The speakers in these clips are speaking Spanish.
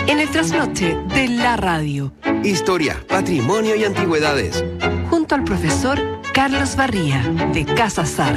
En el trasnoche de la radio. Historia, patrimonio y antigüedades. Junto al profesor Carlos Barría, de Casa Sar.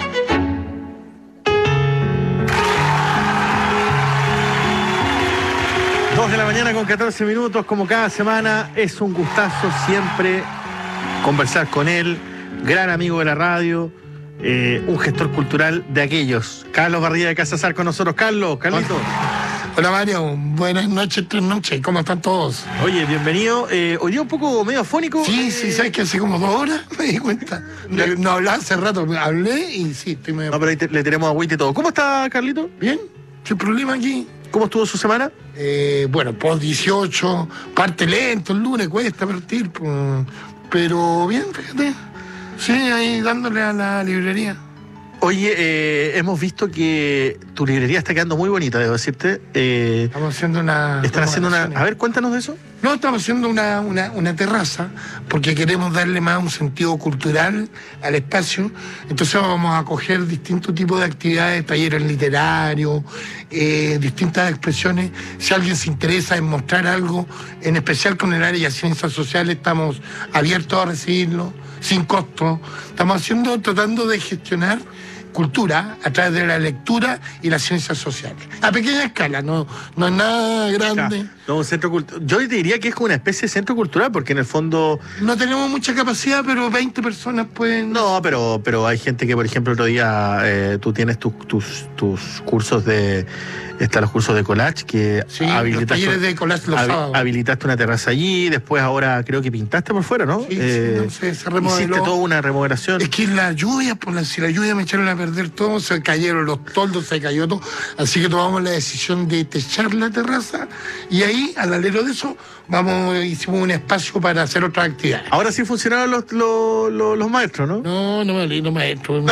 2 de la mañana con 14 minutos, como cada semana. Es un gustazo siempre conversar con él, gran amigo de la radio, un gestor cultural de aquellos. Carlos Barría de Casa Sar con nosotros. Carlito. Hola Mario, buenas noches, ¿cómo están todos? Oye, bienvenido. Hoy día un poco medio afónico. Sí, sabes que hace como 2 horas me di cuenta. No hablaba hace rato, hablé y sí, estoy medio... No, pero ahí le tenemos agüita y todo. ¿Cómo está, Carlito? Bien, sin problema aquí. ¿Cómo estuvo su semana? Bueno, post 18, parte lento, el lunes cuesta partir, pero bien, fíjate. Sí, ahí dándole a la librería. Oye, hemos visto que tu librería está quedando muy bonita, debo decirte. Estamos haciendo una... Están haciendo una... A ver, cuéntanos de eso. No, estamos haciendo una terraza porque queremos darle más un sentido cultural al espacio. Entonces vamos a acoger distintos tipos de actividades, talleres literarios, distintas expresiones. Si alguien se interesa en mostrar algo, en especial con el área de ciencias sociales, estamos abiertos a recibirlo, sin costo. Estamos tratando de gestionar cultura a través de la lectura y las ciencias sociales. A pequeña escala, no es nada grande. No, un centro yo te diría que es como una especie de centro cultural, porque en el fondo... No tenemos mucha capacidad, pero 20 personas pueden... No, pero hay gente que, por ejemplo, el otro día tú tienes tus cursos de... Están los cursos de collage, que sí, los talleres de collage los sábados. Habilitaste una terraza allí, después ahora creo que pintaste por fuera, ¿no? Sí, se remodeló. Hiciste toda una remodelación. Es que la lluvia, si la lluvia me echaron a perder todo, se cayeron los toldos, se cayó todo, así que tomamos la decisión de techar la terraza y ahí, al alero de eso, hicimos un espacio para hacer otras actividades. Ahora sí funcionaron los maestros, ¿no? No me olvidé, maestro.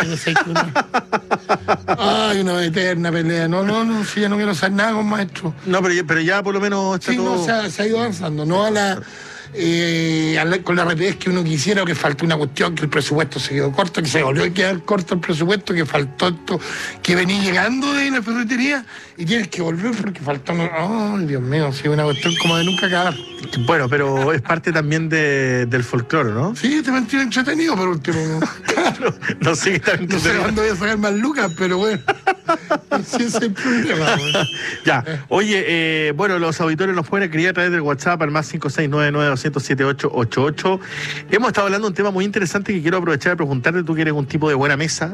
Ay, una eterna pelea. No, si ya no quiero hacer nada con maestro. No, pero ya por lo menos está todo... Sí, se ha ido avanzando, no a la... con la rapidez que uno quisiera, o que faltó una cuestión, que el presupuesto se quedó corto, que se volvió a quedar corto el presupuesto, que faltó esto, que venís llegando de la ferretería y tienes que volver porque faltó... ¡Ay, Dios mío! Sí, una cuestión como de nunca acabar. Bueno, pero es parte también del folclore, ¿no? Sí, te mantiene entretenido, por último. Claro, no sé qué está entretenido. No sé cuándo voy a sacar más lucas, pero bueno. Sí, ese es el problema. Bueno. Ya, oye, bueno, los auditores nos pueden escribir a través del WhatsApp al más 569-900-7888. Hemos estado hablando de un tema muy interesante que quiero aprovechar de preguntarte, tú que eres un tipo de buena mesa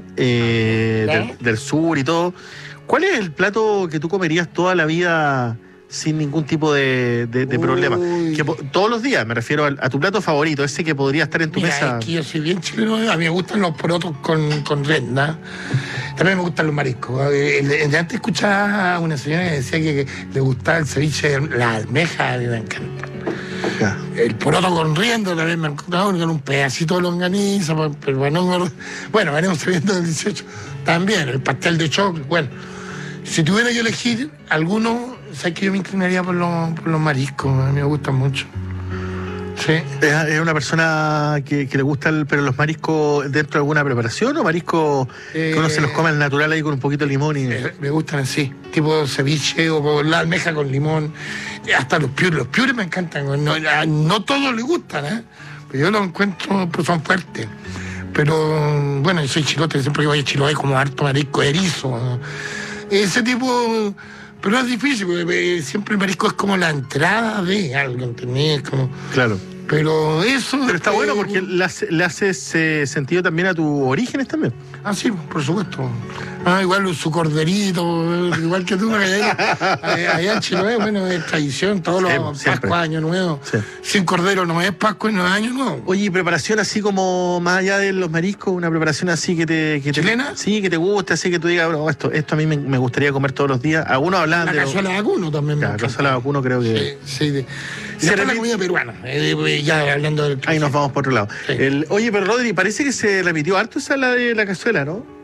del sur y todo. ¿Cuál es el plato que tú comerías toda la vida sin ningún tipo de problema? Todos los días, me refiero a tu plato favorito, ese que podría estar en tu mesa. Aquí yo soy bien chileno, a mí me gustan los porotos con renda. También me gustan los mariscos. Antes escuchaba a una señora que decía que le gustaba el ceviche, la almeja, a mí me encanta. Ya. El poroto con rienda también me encanta, con un pedacito de longaniza, pero bueno, venimos sabiendo del 18. También, el pastel de choclo. Bueno, si tuviera que elegir alguno, sabes que yo me inclinaría por los mariscos, a mí me gustan mucho. Sí. ¿Es una persona que le gusta pero los mariscos dentro de alguna preparación o mariscos que uno se los come al natural ahí con un poquito de limón? Me gustan así, tipo ceviche o la almeja con limón, hasta los piures me encantan, no todos les gustan, pero yo los encuentro, pues son fuertes. Pero bueno, yo soy chilote, siempre que voy a Chiloé como harto marisco, erizo, ese tipo... Pero es difícil, porque siempre el marisco es como la entrada de algo, ¿entendés? Claro. Pero eso... Pero está bueno porque le hace sentido también a tus orígenes también. Ah, sí, por supuesto. Igual su corderito, igual que tú, allá en Chiloé, bueno, es tradición, todos los Pascua, Año Nuevo. Sí. Sin cordero no es Pascua y no es Año Nuevo. Oye, preparación así como, más allá de los mariscos, una preparación así ¿chilena? Sí, que te guste, así que tú digas, bueno, esto a mí me gustaría comer todos los días. Algunos hablan de... La cazuela de vacuno también. La cazuela de vacuno creo que... Sí. La comida peruana, ya hablando del... Ahí nos vamos por otro lado. Sí. Oye, pero Rodri, parece que se repitió harto esa la de la cazuela, ¿no?